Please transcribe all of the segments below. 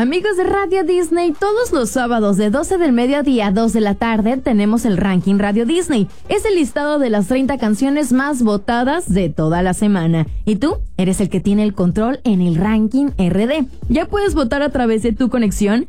Amigos de Radio Disney, todos los sábados de 12 del mediodía a 2 de la tarde tenemos el Ranking Radio Disney. Es el listado de las 30 canciones más votadas de toda la semana. Y tú eres el que tiene el control en el Ranking RD. Ya puedes votar a través de tu conexión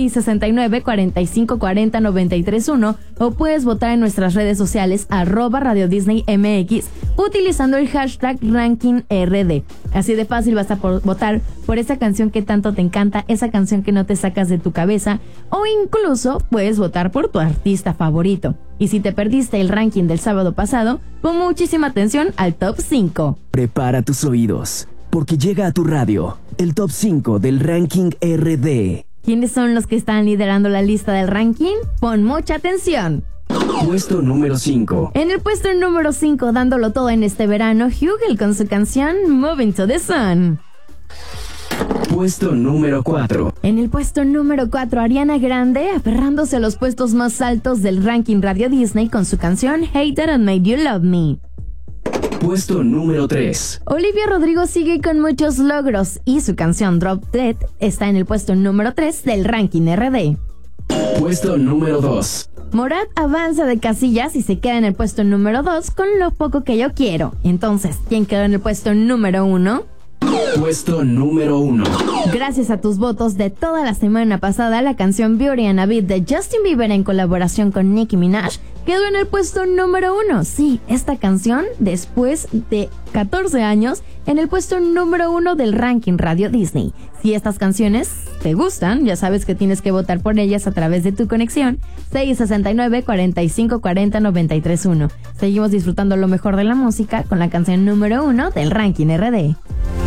669-4540-931 o puedes votar en nuestras redes sociales @Radio Disney MX utilizando el hashtag Ranking RD. Así de fácil vas a votar por esa canción que tanto te encanta, esa canción que no te sacas de tu cabeza, o incluso puedes votar por tu artista favorito. Y si te perdiste el ranking del sábado pasado, pon muchísima atención al Top 5. Prepara tus oídos, porque llega a tu radio el Top 5 del Ranking RD. ¿Quiénes son los que están liderando la lista del ranking? Pon mucha atención. Puesto número 5. En el puesto número 5, dándolo todo en este verano, Hugel con su canción Moving to the Sun. Puesto número 4. En el puesto número 4, Ariana Grande, aferrándose a los puestos más altos del ranking Radio Disney con su canción Hate That I Made You Love Me. Puesto número 3. Olivia Rodrigo sigue con muchos logros y su canción Drop Dead está en el puesto número 3 del ranking RD. Puesto número 2. Morat avanza de casillas y se queda en el puesto número 2 con Lo Poco Que Yo Quiero. Entonces, ¿quién quedó en el puesto número 1? Puesto número 1. Gracias a tus votos de toda la semana pasada, la canción Beauty and a Beat de Justin Bieber en colaboración con Nicki Minaj quedó en el puesto número 1. Sí, esta canción, después de 14 años, en el puesto número 1 del ranking Radio Disney. Si estas canciones te gustan, ya sabes que tienes que votar por ellas a través de tu conexión 669-4540-931. Seguimos disfrutando lo mejor de la música con la canción número 1 del ranking RD.